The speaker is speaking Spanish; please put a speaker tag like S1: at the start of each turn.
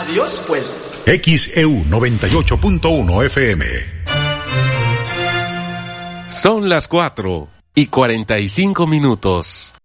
S1: Adiós, pues.
S2: XEU 98.1 FM.
S3: Son las 4:45.